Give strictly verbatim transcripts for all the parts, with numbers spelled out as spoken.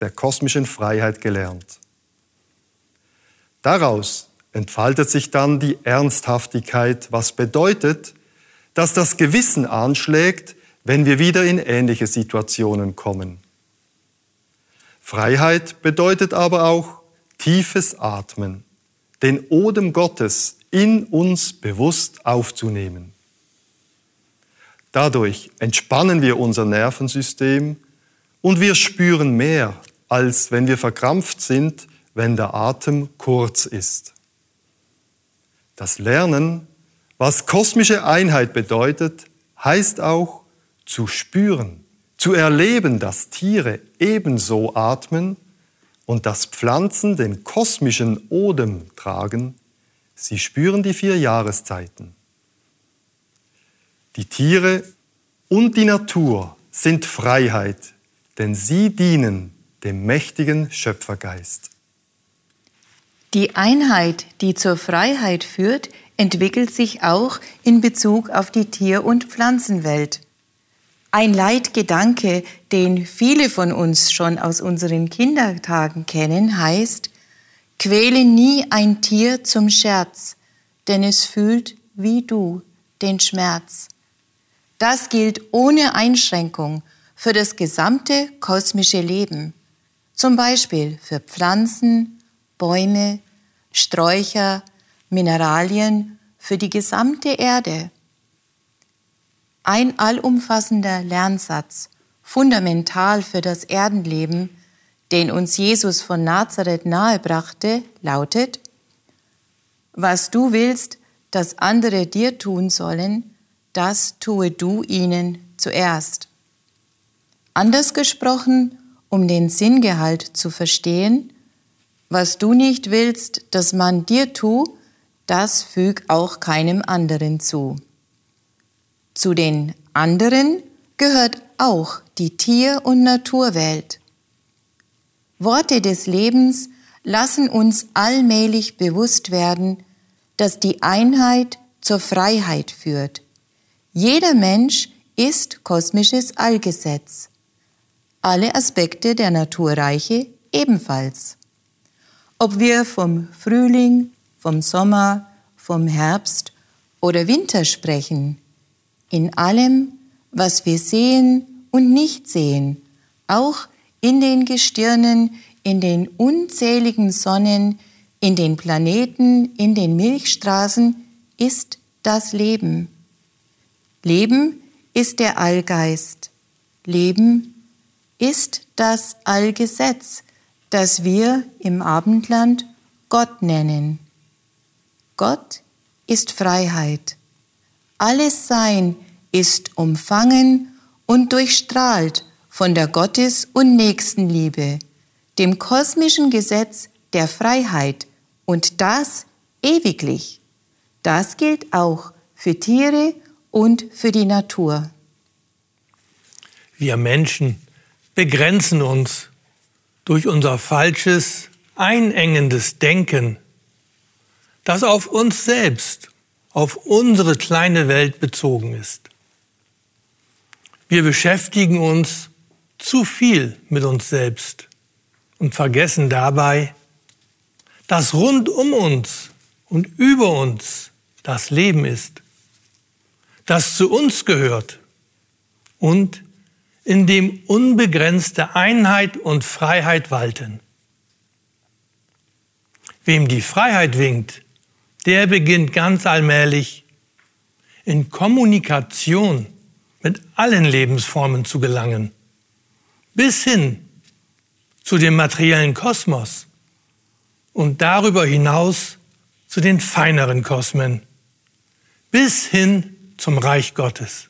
der kosmischen Freiheit gelernt. Daraus entfaltet sich dann die Ernsthaftigkeit, was bedeutet, dass das Gewissen anschlägt, wenn wir wieder in ähnliche Situationen kommen. Freiheit bedeutet aber auch tiefes Atmen, den Odem Gottes in uns bewusst aufzunehmen. Dadurch entspannen wir unser Nervensystem und wir spüren mehr, als wenn wir verkrampft sind, wenn der Atem kurz ist. Das Lernen, was kosmische Einheit bedeutet, heißt auch zu spüren, zu erleben, dass Tiere ebenso atmen und dass Pflanzen den kosmischen Odem tragen. Sie spüren die vier Jahreszeiten. Die Tiere und die Natur sind Freiheit, denn sie dienen dem mächtigen Schöpfergeist. Die Einheit, die zur Freiheit führt, entwickelt sich auch in Bezug auf die Tier- und Pflanzenwelt. Ein Leitgedanke, den viele von uns schon aus unseren Kindertagen kennen, heißt: Quäle nie ein Tier zum Scherz, denn es fühlt wie du den Schmerz. Das gilt ohne Einschränkung für das gesamte kosmische Leben, zum Beispiel für Pflanzen, Bäume, Sträucher, Mineralien, für die gesamte Erde. Ein allumfassender Lernsatz, fundamental für das Erdenleben, den uns Jesus von Nazareth nahebrachte, lautet: Was du willst, dass andere dir tun sollen, das tue du ihnen zuerst. Anders gesprochen, um den Sinngehalt zu verstehen: Was du nicht willst, dass man dir tue, das füg auch keinem anderen zu. Zu den anderen gehört auch die Tier- und Naturwelt. Worte des Lebens lassen uns allmählich bewusst werden, dass die Einheit zur Freiheit führt. Jeder Mensch ist kosmisches Allgesetz. Alle Aspekte der Naturreiche ebenfalls. Ob wir vom Frühling, vom Sommer, vom Herbst oder Winter sprechen, in allem, was wir sehen und nicht sehen, auch in den Gestirnen, in den unzähligen Sonnen, in den Planeten, in den Milchstraßen, ist das Leben. Leben ist der Allgeist. Leben ist das Allgesetz, das wir im Abendland Gott nennen. Gott ist Freiheit. Alles Sein ist umfangen und durchstrahlt von der Gottes- und Nächstenliebe, dem kosmischen Gesetz der Freiheit, und das ewiglich. Das gilt auch für Tiere und für die Natur. Wir Menschen begrenzen uns durch unser falsches, einengendes Denken, das auf uns selbst, auf unsere kleine Welt bezogen ist. Wir beschäftigen uns zu viel mit uns selbst und vergessen dabei, dass rund um uns und über uns das Leben ist, das zu uns gehört und in dem unbegrenzte Einheit und Freiheit walten. Wem die Freiheit winkt, der beginnt ganz allmählich in Kommunikation mit allen Lebensformen zu gelangen, bis hin zu dem materiellen Kosmos und darüber hinaus zu den feineren Kosmen, bis hin zum Reich Gottes.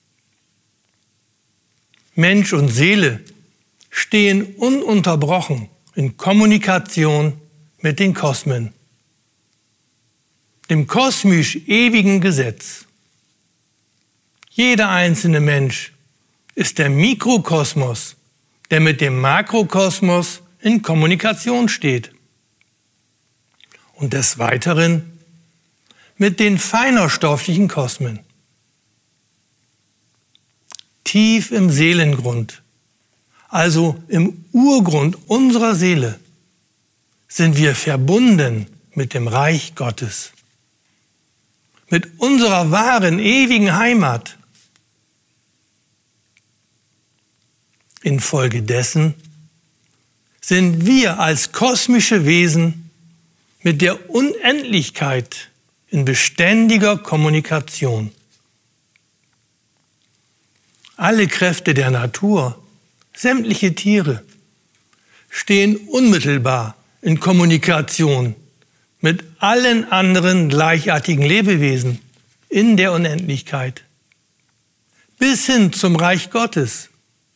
Mensch und Seele stehen ununterbrochen in Kommunikation mit den Kosmen, dem kosmisch ewigen Gesetz. Jeder einzelne Mensch ist der Mikrokosmos, der mit dem Makrokosmos in Kommunikation steht. Und des Weiteren mit den feinerstofflichen Kosmen. Tief im Seelengrund, also im Urgrund unserer Seele, sind wir verbunden mit dem Reich Gottes, mit unserer wahren, ewigen Heimat. Infolgedessen sind wir als kosmische Wesen mit der Unendlichkeit in beständiger Kommunikation. Alle Kräfte der Natur, sämtliche Tiere, stehen unmittelbar in Kommunikation mit allen anderen gleichartigen Lebewesen in der Unendlichkeit, bis hin zum Reich Gottes.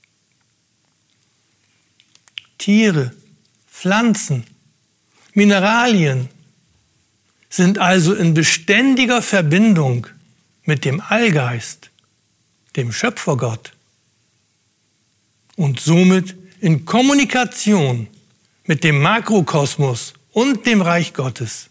Tiere, Pflanzen, Mineralien sind also in beständiger Verbindung mit dem Allgeist, dem Schöpfergott, und somit in Kommunikation mit dem Makrokosmos und dem Reich Gottes.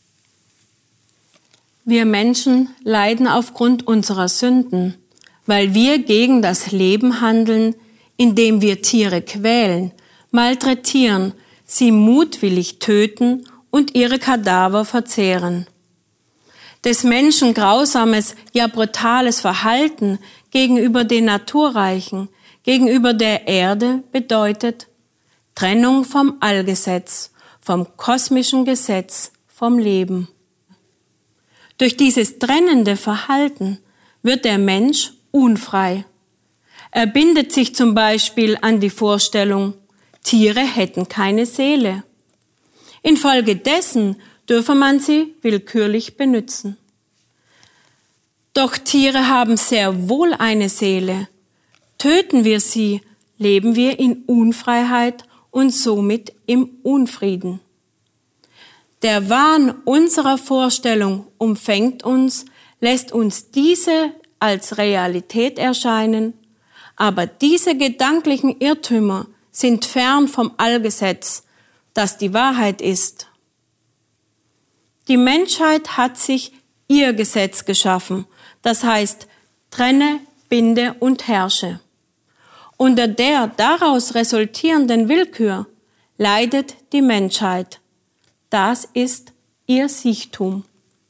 Wir Menschen leiden aufgrund unserer Sünden, weil wir gegen das Leben handeln, indem wir Tiere quälen, malträtieren, sie mutwillig töten und ihre Kadaver verzehren. Des Menschen grausames, ja brutales Verhalten gegenüber den Naturreichen, gegenüber der Erde bedeutet Trennung vom Allgesetz, vom kosmischen Gesetz, vom Leben. Durch dieses trennende Verhalten wird der Mensch unfrei. Er bindet sich zum Beispiel an die Vorstellung, Tiere hätten keine Seele. Infolgedessen dürfe man sie willkürlich benützen. Doch Tiere haben sehr wohl eine Seele. Töten wir sie, leben wir in Unfreiheit und somit im Unfrieden. Der Wahn unserer Vorstellung umfängt uns, lässt uns diese als Realität erscheinen, aber diese gedanklichen Irrtümer sind fern vom Allgesetz, das die Wahrheit ist. Die Menschheit hat sich ihr Gesetz geschaffen, das heißt, trenne, binde und herrsche. Unter der daraus resultierenden Willkür leidet die Menschheit. Das ist ihr Siechtum.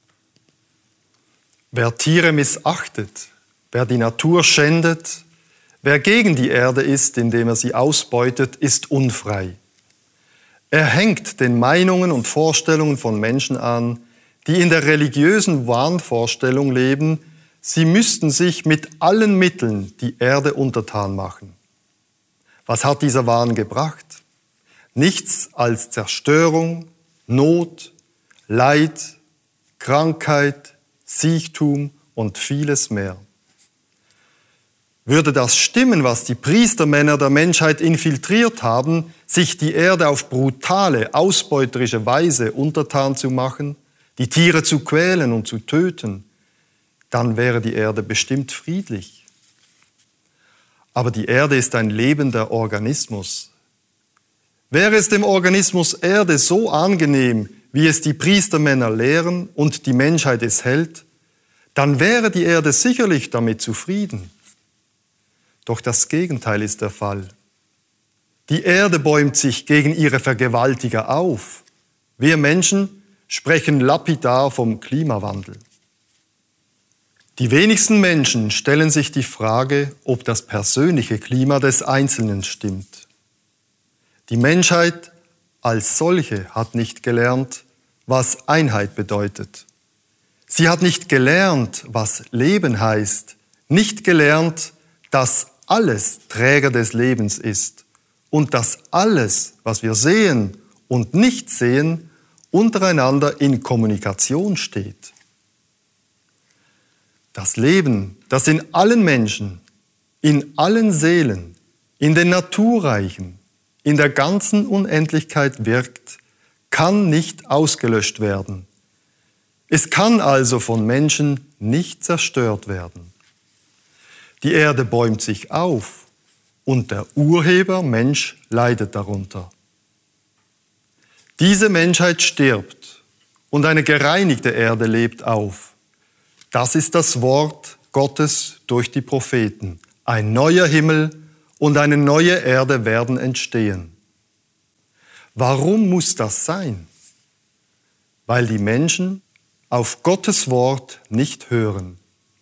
Wer Tiere missachtet, wer die Natur schändet, wer gegen die Erde ist, indem er sie ausbeutet, ist unfrei. Er hängt den Meinungen und Vorstellungen von Menschen an, die in der religiösen Wahnvorstellung leben, sie müssten sich mit allen Mitteln die Erde untertan machen. Was hat dieser Wahn gebracht? Nichts als Zerstörung, Not, Leid, Krankheit, Siechtum und vieles mehr. Würde das stimmen, was die Priestermänner der Menschheit infiltriert haben, sich die Erde auf brutale, ausbeuterische Weise untertan zu machen, die Tiere zu quälen und zu töten, dann wäre die Erde bestimmt friedlich. Aber die Erde ist ein lebender Organismus. Wäre es dem Organismus Erde so angenehm, wie es die Priestermänner lehren und die Menschheit es hält, dann wäre die Erde sicherlich damit zufrieden. Doch das Gegenteil ist der Fall. Die Erde bäumt sich gegen ihre Vergewaltiger auf. Wir Menschen sprechen lapidar vom Klimawandel. Die wenigsten Menschen stellen sich die Frage, ob das persönliche Klima des Einzelnen stimmt. Die Menschheit als solche hat nicht gelernt, was Einheit bedeutet. Sie hat nicht gelernt, was Leben heißt, nicht gelernt, dass alles Träger des Lebens ist und dass alles, was wir sehen und nicht sehen, untereinander in Kommunikation steht. Das Leben, das in allen Menschen, in allen Seelen, in den Naturreichen, in der ganzen Unendlichkeit wirkt, kann nicht ausgelöscht werden. Es kann also von Menschen nicht zerstört werden. Die Erde bäumt sich auf und der Urheber Mensch leidet darunter. Diese Menschheit stirbt und eine gereinigte Erde lebt auf. Das ist das Wort Gottes durch die Propheten. Ein neuer Himmel und eine neue Erde werden entstehen. Warum muss das sein? Weil die Menschen auf Gottes Wort nicht hören.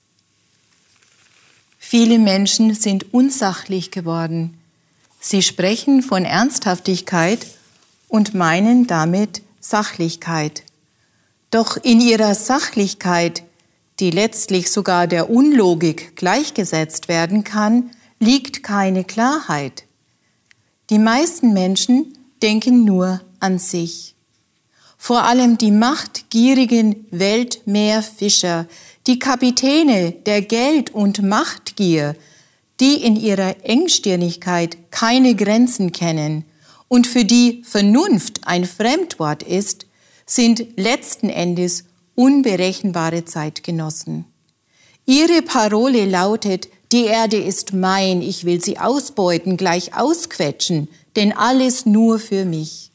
Viele Menschen sind unsachlich geworden. Sie sprechen von Ernsthaftigkeit und meinen damit Sachlichkeit. Doch in ihrer Sachlichkeit, die letztlich sogar der Unlogik gleichgesetzt werden kann, liegt keine Klarheit. Die meisten Menschen denken nur an sich. Vor allem die machtgierigen Weltmeerfischer, die Kapitäne der Geld- und Machtgier, die in ihrer Engstirnigkeit keine Grenzen kennen und für die Vernunft ein Fremdwort ist, sind letzten Endes unberechenbare Zeitgenossen. Ihre Parole lautet: Die Erde ist mein, ich will sie ausbeuten, gleich ausquetschen, denn alles nur für mich.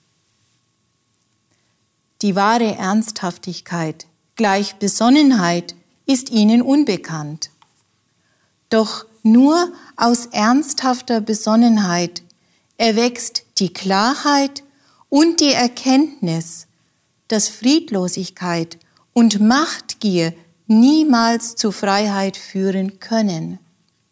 Die wahre Ernsthaftigkeit, gleich Besonnenheit, ist ihnen unbekannt. Doch nur aus ernsthafter Besonnenheit erwächst die Klarheit und die Erkenntnis, dass Friedlosigkeit und Machtgier niemals zu Freiheit führen können.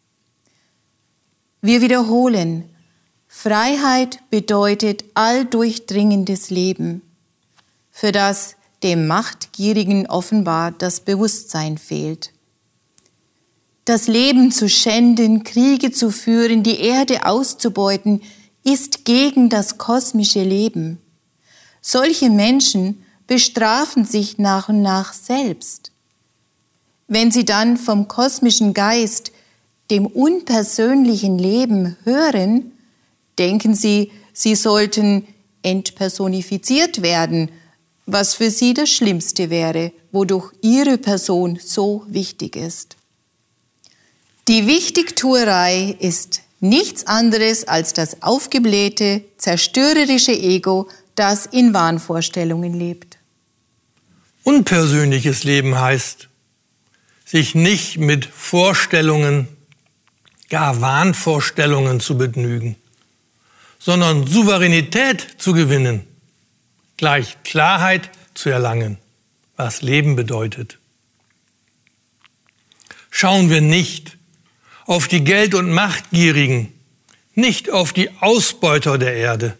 Wir wiederholen: Freiheit bedeutet alldurchdringendes Leben, für das dem Machtgierigen offenbar das Bewusstsein fehlt. Das Leben zu schänden, Kriege zu führen, die Erde auszubeuten, ist gegen das kosmische Leben. Solche Menschen bestrafen sich nach und nach selbst. Wenn sie dann vom kosmischen Geist, dem unpersönlichen Leben hören, denken sie, sie sollten entpersonifiziert werden, was für sie das Schlimmste wäre, wodurch ihre Person so wichtig ist. Die Wichtigtuerei ist nichts anderes als das aufgeblähte, zerstörerische Ego, das in Wahnvorstellungen lebt. Unpersönliches Leben heißt, sich nicht mit Vorstellungen, gar Wahnvorstellungen zu begnügen, sondern Souveränität zu gewinnen, gleich Klarheit zu erlangen, was Leben bedeutet. Schauen wir nicht auf die Geld- und Machtgierigen, nicht auf die Ausbeuter der Erde.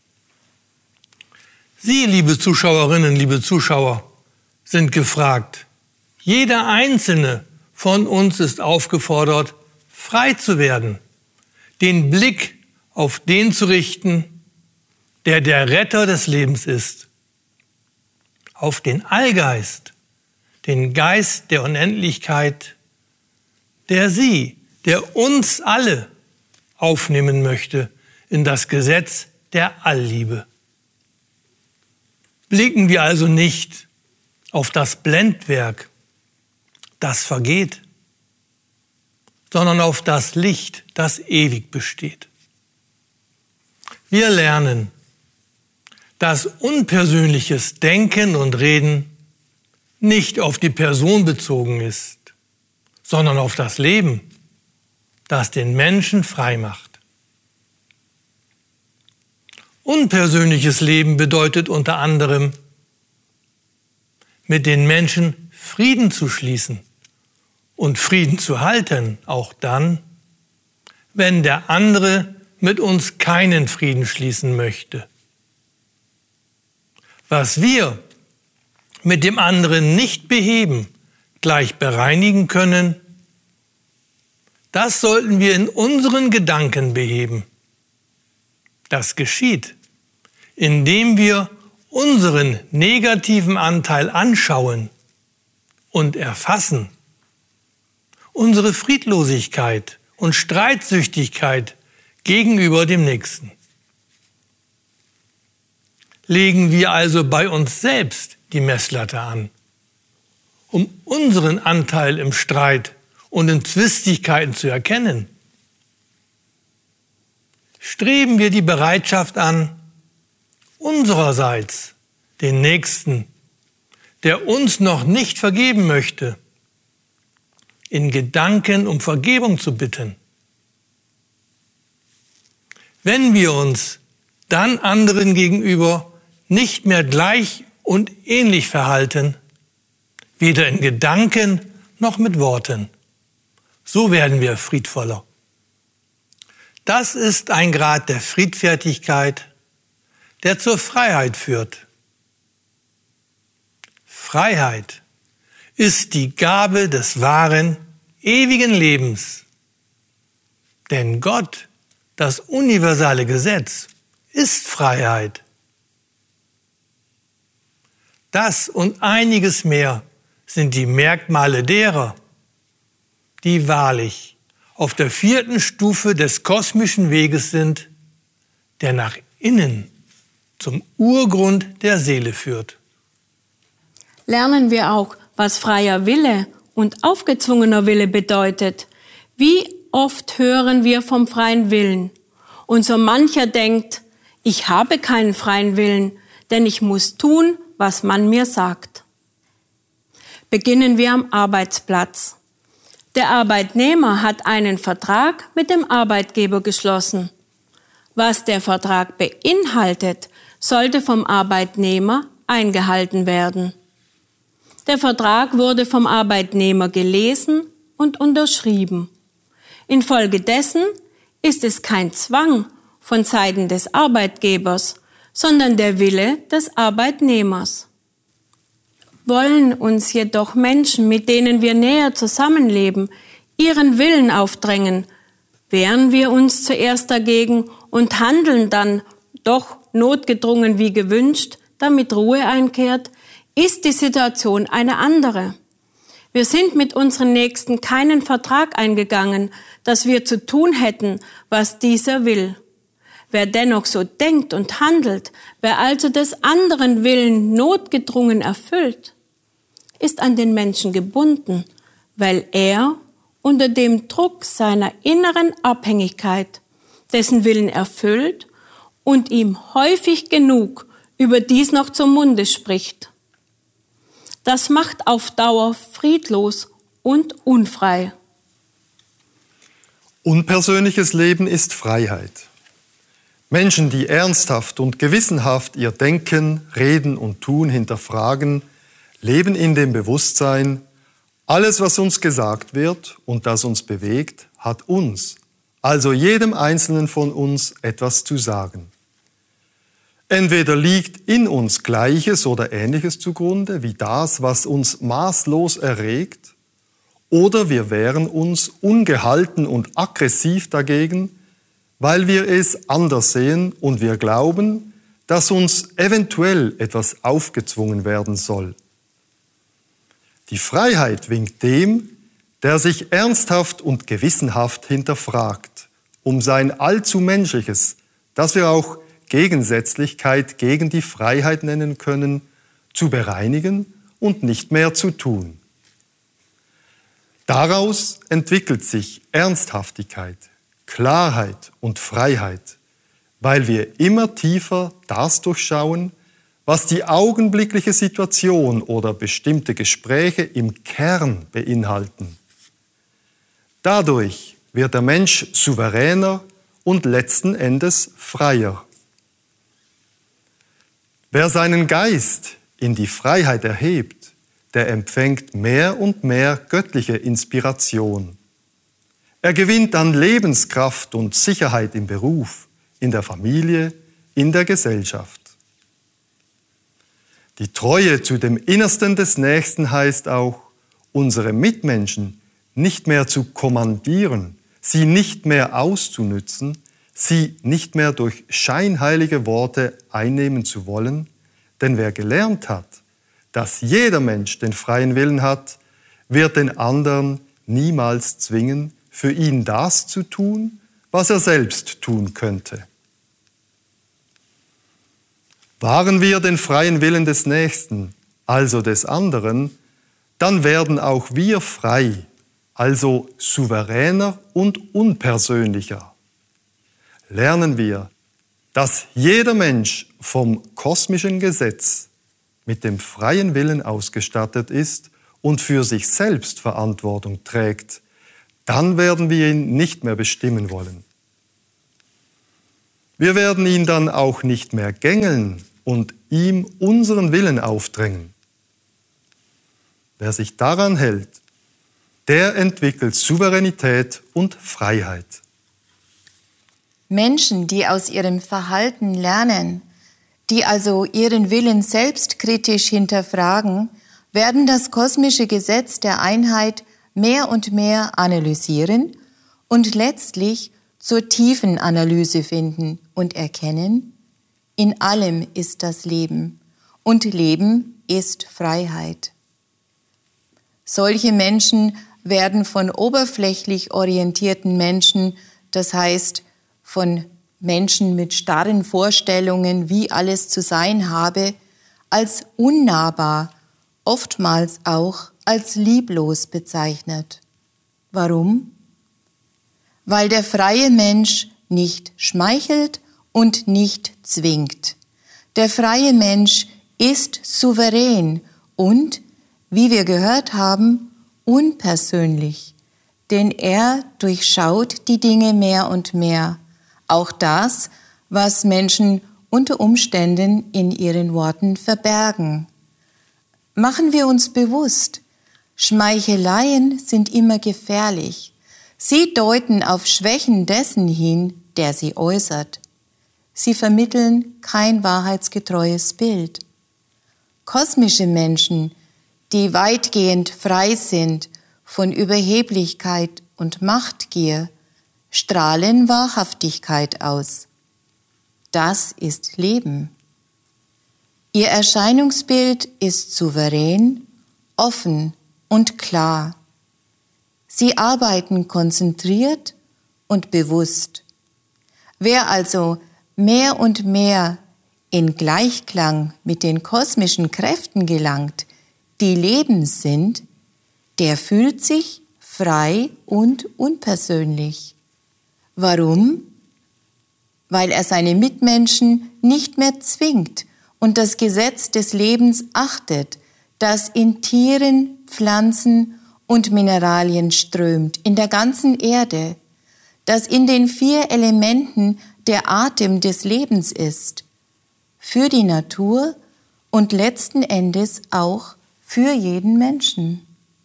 Sie, liebe Zuschauerinnen, liebe Zuschauer, sind gefragt. Jeder Einzelne von uns ist aufgefordert, frei zu werden, den Blick auf den zu richten, der der Retter des Lebens ist, auf den Allgeist, den Geist der Unendlichkeit, der Sie, der uns alle aufnehmen möchte in das Gesetz der Allliebe. Blicken wir also nicht auf das Blendwerk, das vergeht, sondern auf das Licht, das ewig besteht. Wir lernen, dass unpersönliches Denken und Reden nicht auf die Person bezogen ist, sondern auf das Leben, das den Menschen frei macht. Unpersönliches Leben bedeutet unter anderem, mit den Menschen Frieden zu schließen und Frieden zu halten, auch dann, wenn der andere mit uns keinen Frieden schließen möchte. Was wir mit dem anderen nicht beheben, gleich bereinigen können, das sollten wir in unseren Gedanken beheben. Das geschieht, indem wir unseren negativen Anteil anschauen und erfassen, unsere Friedlosigkeit und Streitsüchtigkeit gegenüber dem Nächsten. Legen wir also bei uns selbst die Messlatte an, um unseren Anteil im Streit und in Zwistigkeiten zu erkennen. Streben wir die Bereitschaft an, unsererseits den Nächsten, der uns noch nicht vergeben möchte, in Gedanken um Vergebung zu bitten. wenn wir uns dann anderen gegenüber nicht mehr gleich und ähnlich verhalten, weder in Gedanken noch mit Worten. So werden wir friedvoller. Das ist ein Grad der Friedfertigkeit, der zur Freiheit führt. Freiheit ist die Gabe des wahren, ewigen Lebens. Denn Gott, das universale Gesetz, ist Freiheit. Das und einiges mehr sind die Merkmale derer, die wahrlich auf der vierten Stufe des kosmischen Weges sind, der nach innen zum Urgrund der Seele führt. Lernen wir auch, was freier Wille und aufgezwungener Wille bedeutet. Wie oft hören wir vom freien Willen? Und so mancher denkt, ich habe keinen freien Willen, denn ich muss tun, was man mir sagt. Beginnen wir am Arbeitsplatz. Der Arbeitnehmer hat einen Vertrag mit dem Arbeitgeber geschlossen. Was der Vertrag beinhaltet, sollte vom Arbeitnehmer eingehalten werden. Der Vertrag wurde vom Arbeitnehmer gelesen und unterschrieben. Infolgedessen ist es kein Zwang von Seiten des Arbeitgebers, sondern der Wille des Arbeitnehmers. Wollen uns jedoch Menschen, mit denen wir näher zusammenleben, ihren Willen aufdrängen, wehren wir uns zuerst dagegen und handeln dann doch notgedrungen wie gewünscht, damit Ruhe einkehrt, ist die Situation eine andere. Wir sind mit unseren Nächsten keinen Vertrag eingegangen, dass wir zu tun hätten, was dieser will. Wer dennoch so denkt und handelt, wer also des anderen Willen notgedrungen erfüllt, ist an den Menschen gebunden, weil er unter dem Druck seiner inneren Abhängigkeit dessen Willen erfüllt und ihm häufig genug überdies noch zum Munde spricht. Das macht auf Dauer friedlos und unfrei. Unpersönliches Leben ist Freiheit. Menschen, die ernsthaft und gewissenhaft ihr Denken, Reden und Tun hinterfragen, leben in dem Bewusstsein, alles, was uns gesagt wird und das uns bewegt, hat uns, also jedem Einzelnen von uns, etwas zu sagen. Entweder liegt in uns Gleiches oder Ähnliches zugrunde, wie das, was uns maßlos erregt, oder wir wehren uns ungehalten und aggressiv dagegen, weil wir es anders sehen und wir glauben, dass uns eventuell etwas aufgezwungen werden soll. Die Freiheit winkt dem, der sich ernsthaft und gewissenhaft hinterfragt, um sein allzu Menschliches, das wir auch Gegensätzlichkeit gegen die Freiheit nennen können, zu bereinigen und nicht mehr zu tun. Daraus entwickelt sich Ernsthaftigkeit, Klarheit und Freiheit, weil wir immer tiefer das durchschauen, was die augenblickliche Situation oder bestimmte Gespräche im Kern beinhalten. Dadurch wird der Mensch souveräner und letzten Endes freier. Wer seinen Geist in die Freiheit erhebt, der empfängt mehr und mehr göttliche Inspiration. Er gewinnt an Lebenskraft und Sicherheit im Beruf, in der Familie, in der Gesellschaft. Die Treue zu dem Innersten des Nächsten heißt auch, unsere Mitmenschen nicht mehr zu kommandieren, sie nicht mehr auszunützen, sie nicht mehr durch scheinheilige Worte einnehmen zu wollen, denn wer gelernt hat, dass jeder Mensch den freien Willen hat, wird den anderen niemals zwingen, für ihn das zu tun, was er selbst tun könnte. Wahren wir den freien Willen des Nächsten, also des anderen, dann werden auch wir frei, also souveräner und unpersönlicher. Lernen wir, dass jeder Mensch vom kosmischen Gesetz mit dem freien Willen ausgestattet ist und für sich selbst Verantwortung trägt, dann werden wir ihn nicht mehr bestimmen wollen. Wir werden ihn dann auch nicht mehr gängeln und ihm unseren Willen aufdrängen. Wer sich daran hält, der entwickelt Souveränität und Freiheit. Menschen, die aus ihrem Verhalten lernen, die also ihren Willen selbstkritisch hinterfragen, werden das kosmische Gesetz der Einheit mehr und mehr analysieren und letztlich zur tiefen Analyse finden und erkennen, in allem ist das Leben und Leben ist Freiheit. Solche Menschen werden von oberflächlich orientierten Menschen, das heißt von Menschen mit starren Vorstellungen, wie alles zu sein habe, als unnahbar, oftmals auch als lieblos bezeichnet. Warum? Weil der freie Mensch nicht schmeichelt und nicht zwingt. Der freie Mensch ist souverän und, wie wir gehört haben, unpersönlich, denn er durchschaut die Dinge mehr und mehr, auch das, was Menschen unter Umständen in ihren Worten verbergen. Machen wir uns bewusst, Schmeicheleien sind immer gefährlich. Sie deuten auf Schwächen dessen hin, der sie äußert. Sie vermitteln kein wahrheitsgetreues Bild. Kosmische Menschen, die weitgehend frei sind von Überheblichkeit und Machtgier, strahlen Wahrhaftigkeit aus. Das ist Leben. Ihr Erscheinungsbild ist souverän, offen und klar. Sie arbeiten konzentriert und bewusst. Wer also mehr und mehr in Gleichklang mit den kosmischen Kräften gelangt, die Leben sind, der fühlt sich frei und unpersönlich. Warum? Weil er seine Mitmenschen nicht mehr zwingt und das Gesetz des Lebens achtet, das in Tieren, Pflanzen und Mineralien strömt, in der ganzen Erde, das in den vier Elementen der Atem des Lebens ist, für die Natur und letzten Endes auch für jeden Menschen.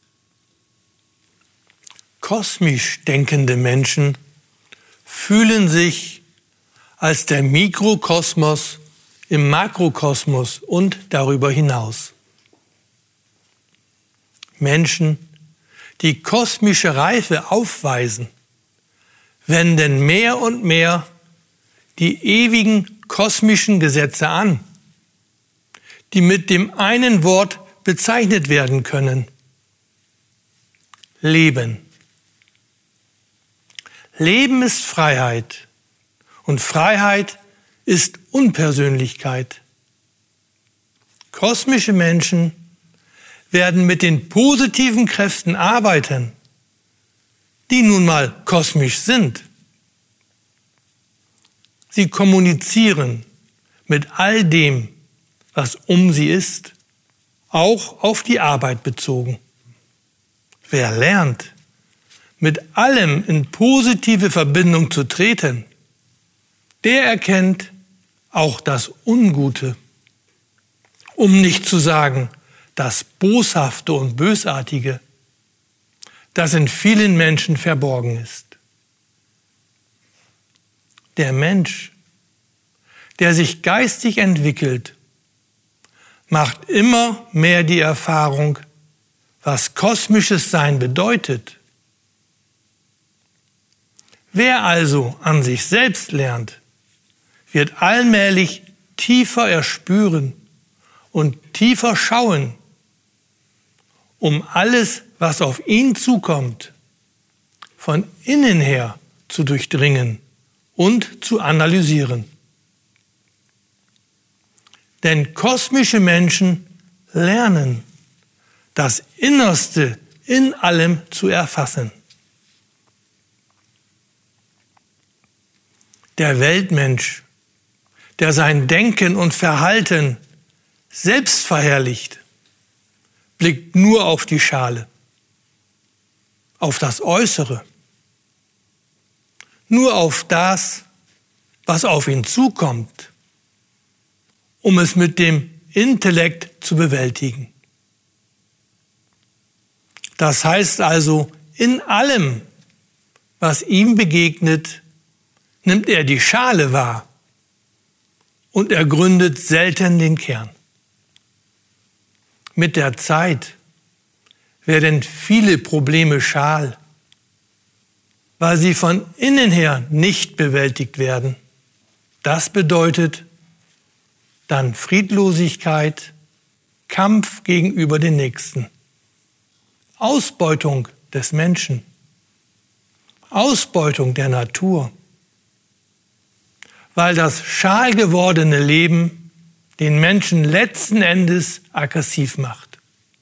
Kosmisch denkende Menschen fühlen sich als der Mikrokosmos im Makrokosmos und darüber hinaus. Menschen, die kosmische Reife aufweisen, wenden mehr und mehr die ewigen kosmischen Gesetze an, die mit dem einen Wort bezeichnet werden können: Leben. Leben ist Freiheit und Freiheit ist Unpersönlichkeit. Kosmische Menschen werden mit den positiven Kräften arbeiten, die nun mal kosmisch sind. Sie kommunizieren mit all dem, was um sie ist, auch auf die Arbeit bezogen. Wer lernt, mit allem in positive Verbindung zu treten, der erkennt auch das Ungute, um nicht zu sagen das Boshafte und Bösartige, das in vielen Menschen verborgen ist. Der Mensch, der sich geistig entwickelt, macht immer mehr die Erfahrung, was kosmisches Sein bedeutet. Wer also an sich selbst lernt, wird allmählich tiefer erspüren und tiefer schauen, um alles, was auf ihn zukommt, von innen her zu durchdringen und zu analysieren. Denn kosmische Menschen lernen, das Innerste in allem zu erfassen. Der Weltmensch, der sein Denken und Verhalten selbst verherrlicht, blickt nur auf die Schale, auf das Äußere, nur auf das, was auf ihn zukommt, um es mit dem Intellekt zu bewältigen. Das heißt also, in allem, was ihm begegnet, nimmt er die Schale wahr und ergründet selten den Kern. Mit der Zeit werden viele Probleme schal, weil sie von innen her nicht bewältigt werden. Das bedeutet dann Friedlosigkeit, Kampf gegenüber den Nächsten, Ausbeutung des Menschen, Ausbeutung der Natur, weil das schal gewordene Leben den Menschen letzten Endes aggressiv macht.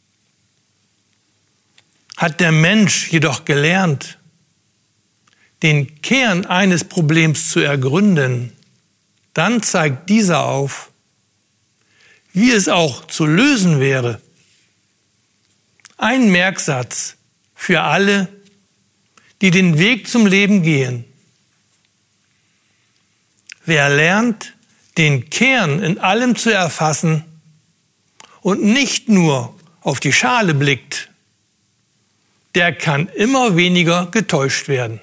Hat der Mensch jedoch gelernt, den Kern eines Problems zu ergründen, dann zeigt dieser auf, wie es auch zu lösen wäre. Ein Merksatz für alle, die den Weg zum Leben gehen. Wer lernt, den Kern in allem zu erfassen und nicht nur auf die Schale blickt, der kann immer weniger getäuscht werden.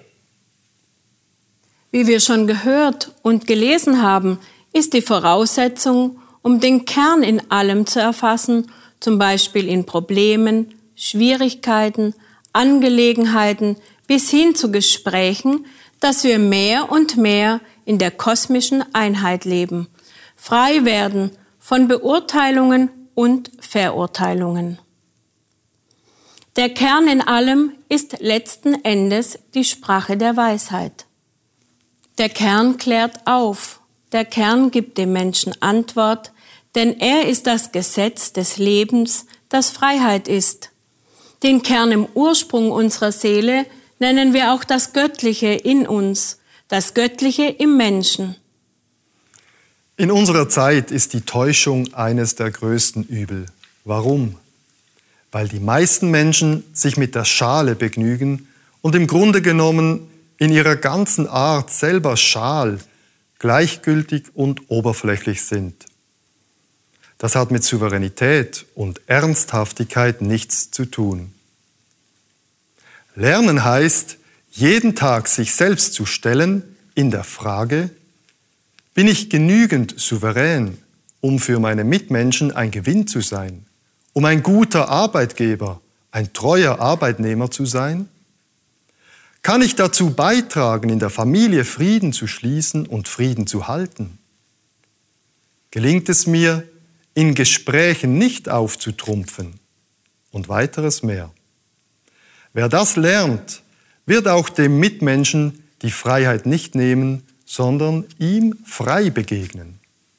Wie wir schon gehört und gelesen haben, ist die Voraussetzung, um den Kern in allem zu erfassen, zum Beispiel in Problemen, Schwierigkeiten, Angelegenheiten bis hin zu Gesprächen, dass wir mehr und mehr in der kosmischen Einheit leben, frei werden von Beurteilungen und Verurteilungen. Der Kern in allem ist letzten Endes die Sprache der Weisheit. Der Kern klärt auf, der Kern gibt dem Menschen Antwort, denn er ist das Gesetz des Lebens, das Freiheit ist. Den Kern im Ursprung unserer Seele nennen wir auch das Göttliche in uns, das Göttliche im Menschen. In unserer Zeit ist die Täuschung eines der größten Übel. Warum? Weil die meisten Menschen sich mit der Schale begnügen und im Grunde genommen in ihrer ganzen Art selber schal, gleichgültig und oberflächlich sind. Das hat mit Souveränität und Ernsthaftigkeit nichts zu tun. Lernen heißt, jeden Tag sich selbst zu stellen in der Frage, bin ich genügend souverän, um für meine Mitmenschen ein Gewinn zu sein, um ein guter Arbeitgeber, ein treuer Arbeitnehmer zu sein? Kann ich dazu beitragen, in der Familie Frieden zu schließen und Frieden zu halten? Gelingt es mir, in Gesprächen nicht aufzutrumpfen und weiteres mehr? Wer das lernt, wird auch dem Mitmenschen die Freiheit nicht nehmen, sondern ihm frei begegnen.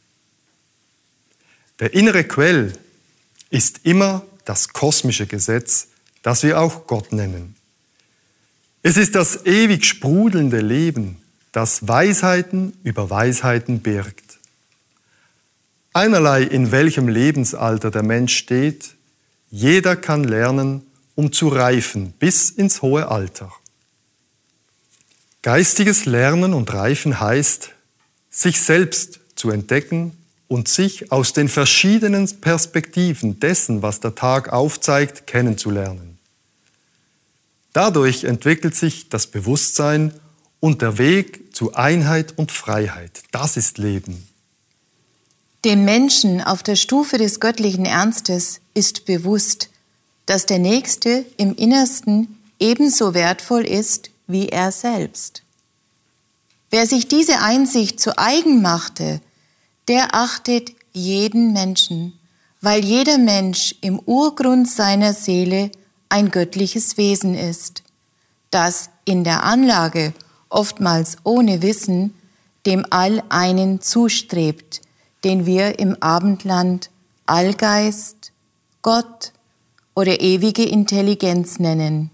Der innere Quell ist immer das kosmische Gesetz, das wir auch Gott nennen. Es ist das ewig sprudelnde Leben, das Weisheiten über Weisheiten birgt. Einerlei in welchem Lebensalter der Mensch steht, jeder kann lernen, um zu reifen bis ins hohe Alter. Geistiges Lernen und Reifen heißt, sich selbst zu entdecken und sich aus den verschiedenen Perspektiven dessen, was der Tag aufzeigt, kennenzulernen. Dadurch entwickelt sich das Bewusstsein und der Weg zu Einheit und Freiheit. Das ist Leben. Dem Menschen auf der Stufe des göttlichen Ernstes ist bewusst, dass der Nächste im Innersten ebenso wertvoll ist wie er selbst. Wer sich diese Einsicht zu eigen machte, der achtet jeden Menschen, weil jeder Mensch im Urgrund seiner Seele ein göttliches Wesen ist, das in der Anlage, oftmals ohne Wissen, dem All einen zustrebt, den wir im Abendland Allgeist, Gott oder ewige Intelligenz nennen.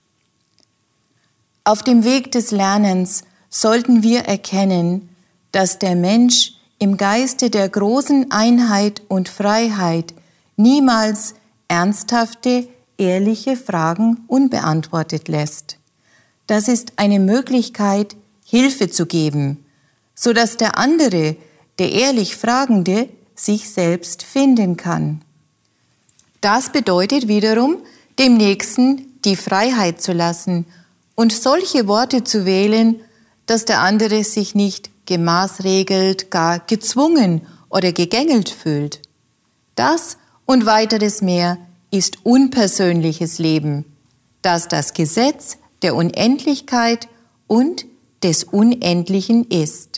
Auf dem Weg des Lernens sollten wir erkennen, dass der Mensch im Geiste der großen Einheit und Freiheit niemals ernsthafte, ehrliche Fragen unbeantwortet lässt. Das ist eine Möglichkeit, Hilfe zu geben, so dass der andere, der ehrlich Fragende, sich selbst finden kann. Das bedeutet wiederum, dem Nächsten die Freiheit zu lassen und solche Worte zu wählen, dass der andere sich nicht gemaßregelt, gar gezwungen oder gegängelt fühlt. Das und weiteres mehr ist unpersönliches Leben, das das Gesetz der Unendlichkeit und des Unendlichen ist.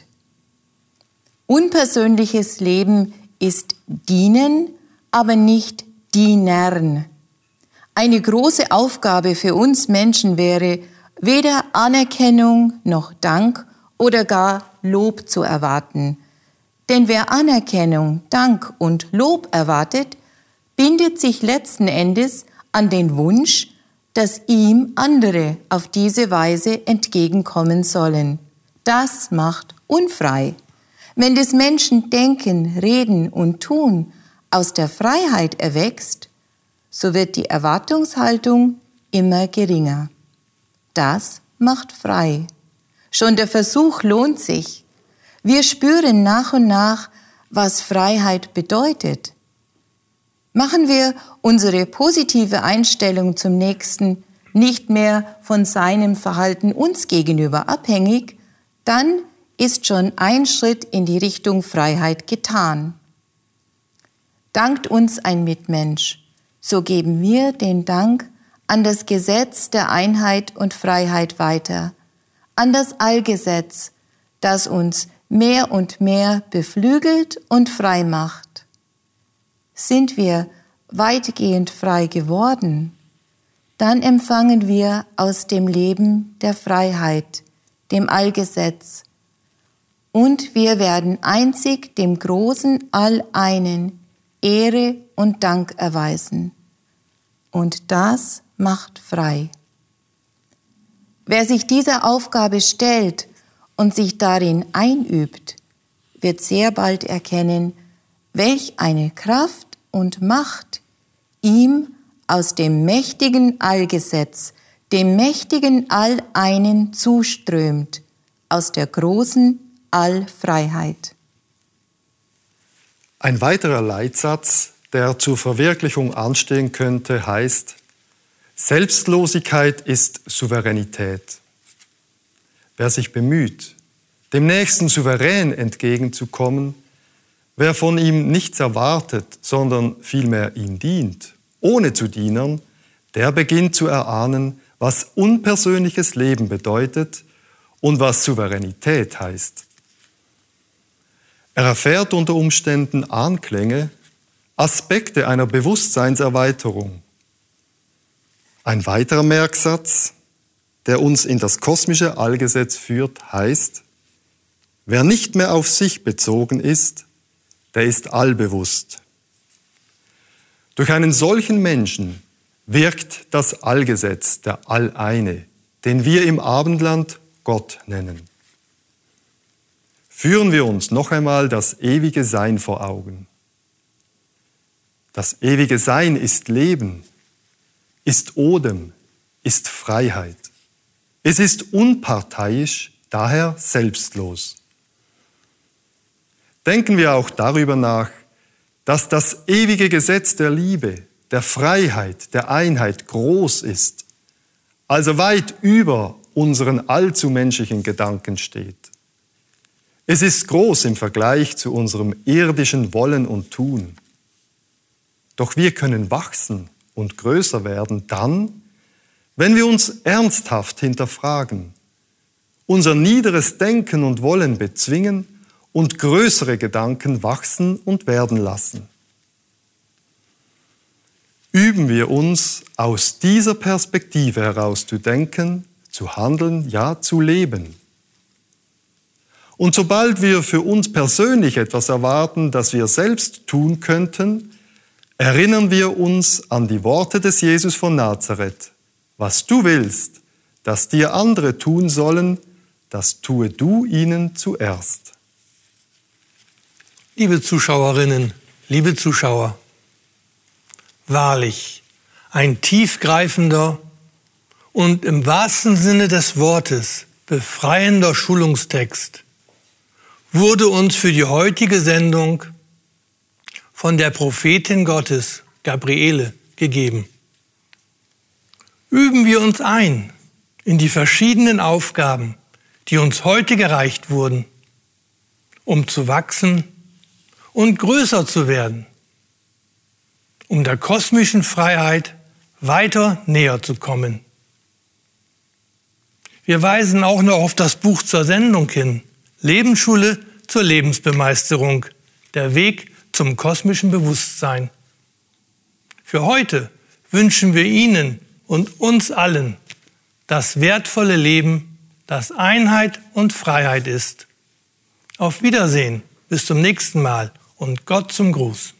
Unpersönliches Leben ist Dienen, aber nicht Dienern. Eine große Aufgabe für uns Menschen wäre, weder Anerkennung noch Dank oder gar Lob zu erwarten. Denn wer Anerkennung, Dank und Lob erwartet, bindet sich letzten Endes an den Wunsch, dass ihm andere auf diese Weise entgegenkommen sollen. Das macht unfrei. Wenn des Menschen Denken, Reden und Tun aus der Freiheit erwächst, so wird die Erwartungshaltung immer geringer. Das macht frei. Schon der Versuch lohnt sich. Wir spüren nach und nach, was Freiheit bedeutet. Machen wir unsere positive Einstellung zum Nächsten nicht mehr von seinem Verhalten uns gegenüber abhängig, dann ist schon ein Schritt in die Richtung Freiheit getan. Dankt uns ein Mitmensch, so geben wir den Dank an das Gesetz der Einheit und Freiheit weiter, an das Allgesetz, das uns mehr und mehr beflügelt und frei macht. Sind wir weitgehend frei geworden, dann empfangen wir aus dem Leben der Freiheit, dem Allgesetz, und wir werden einzig dem großen All-Einen Ehre und Dank erweisen. Und das macht frei. Wer sich dieser Aufgabe stellt und sich darin einübt, wird sehr bald erkennen, welch eine Kraft und Macht ihm aus dem mächtigen Allgesetz, dem mächtigen All-Einen zuströmt, aus der großen Allfreiheit. Ein weiterer Leitsatz, der zur Verwirklichung anstehen könnte, heißt: Selbstlosigkeit ist Souveränität. Wer sich bemüht, dem Nächsten souverän entgegenzukommen, wer von ihm nichts erwartet, sondern vielmehr ihm dient, ohne zu dienen, der beginnt zu erahnen, was unpersönliches Leben bedeutet und was Souveränität heißt. Er erfährt unter Umständen Anklänge, Aspekte einer Bewusstseinserweiterung. Ein weiterer Merksatz, der uns in das kosmische Allgesetz führt, heißt: Wer nicht mehr auf sich bezogen ist, der ist allbewusst. Durch einen solchen Menschen wirkt das Allgesetz, der All-Eine, den wir im Abendland Gott nennen. Führen wir uns noch einmal das ewige Sein vor Augen. Das ewige Sein ist Leben, ist Odem, ist Freiheit. Es ist unparteiisch, daher selbstlos. Denken wir auch darüber nach, dass das ewige Gesetz der Liebe, der Freiheit, der Einheit groß ist, also weit über unseren allzu menschlichen Gedanken steht. Es ist groß im Vergleich zu unserem irdischen Wollen und Tun. Doch wir können wachsen und größer werden dann, wenn wir uns ernsthaft hinterfragen, unser niederes Denken und Wollen bezwingen und größere Gedanken wachsen und werden lassen. Üben wir uns, aus dieser Perspektive heraus zu denken, zu handeln, ja zu leben. Und sobald wir für uns persönlich etwas erwarten, das wir selbst tun könnten, erinnern wir uns an die Worte des Jesus von Nazareth. Was du willst, dass dir andere tun sollen, das tue du ihnen zuerst. Liebe Zuschauerinnen, liebe Zuschauer, wahrlich ein tiefgreifender und im wahrsten Sinne des Wortes befreiender Schulungstext. wurde uns für die heutige Sendung von der Prophetin Gottes, Gabriele, gegeben. Üben wir uns ein in die verschiedenen Aufgaben, die uns heute gereicht wurden, um zu wachsen und größer zu werden, um der kosmischen Freiheit weiter näher zu kommen. Wir weisen auch noch auf das Buch zur Sendung hin, Lebensschule zur Lebensbemeisterung, der Weg zum kosmischen Bewusstsein. Für heute wünschen wir Ihnen und uns allen das wertvolle Leben, das Einheit und Freiheit ist. Auf Wiedersehen, bis zum nächsten Mal und Gott zum Gruß.